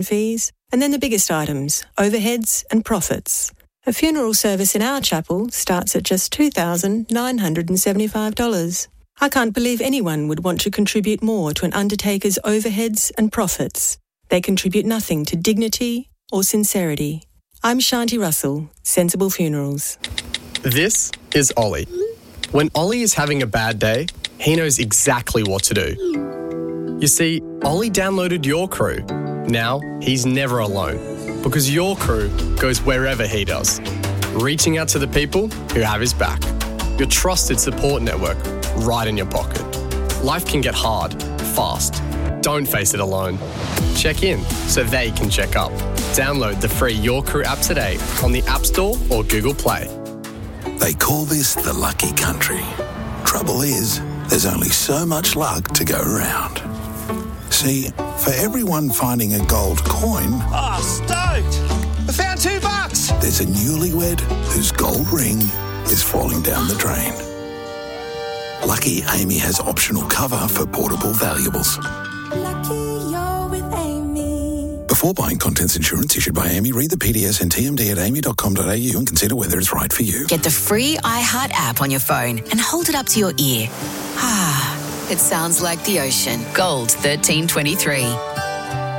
fees, and then the biggest items, overheads and profits. A funeral service in our chapel starts at just $2,975. I can't believe anyone would want to contribute more to an undertaker's overheads and profits. They contribute nothing to dignity or sincerity. I'm Shanti Russell, Sensible Funerals. This is Ollie. When Ollie is having a bad day, he knows exactly what to do. You see, Ollie downloaded Your Crew. Now, he's never alone because Your Crew goes wherever he does, reaching out to the people who have his back. Your trusted support network right in your pocket. Life can get hard, fast. Don't face it alone. Check in so they can check up. Download the free Your Crew app today on the App Store or Google Play. They call this the lucky country. Trouble is, there's only so much luck to go around. See, for everyone finding a gold coin... Oh, stoked! I found $2! There's a newlywed whose gold ring is falling down the drain. Lucky Amy has optional cover for portable valuables. Lucky you're with Amy. Before buying contents insurance issued by Amy, read the PDS and TMD at amy.com.au and consider whether it's right for you. Get the free iHeart app on your phone and hold it up to your ear. It sounds like the ocean. Gold 1323.